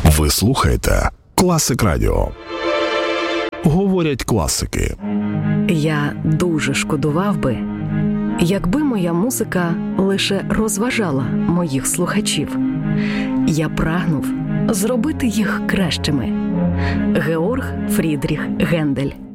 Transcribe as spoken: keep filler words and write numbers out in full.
Ви слухаєте Класик Радіо. Говорять класики. Я дуже шкодував би, якби моя музика лише розважала моїх слухачів. Я прагнув зробити їх кращими. Георг Фрідріх Гендель.